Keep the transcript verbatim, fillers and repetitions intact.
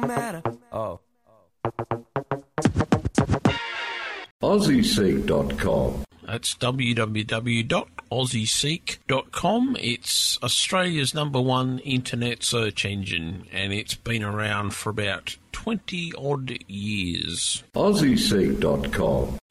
matter. Oh. Aussie Seek dot com. That's w w w dot aussie seek dot com. It's Australia's number one internet search engine, and it's been around for about twenty odd years. Aussie Seek dot com.